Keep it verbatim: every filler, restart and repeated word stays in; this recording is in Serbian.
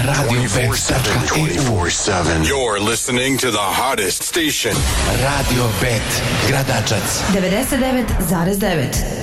radio bet tačka e u. You're listening to the hottest station. Radio Bet Gradačac devedeset devet zarez devet.